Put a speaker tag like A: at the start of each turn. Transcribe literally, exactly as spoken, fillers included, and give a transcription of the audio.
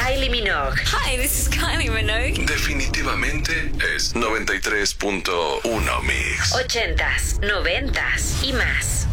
A: Kylie Minogue.
B: Hi, this is Kylie Minogue.
C: Definitivamente es noventa y tres punto uno Mix.
A: Ochentas, noventas y más.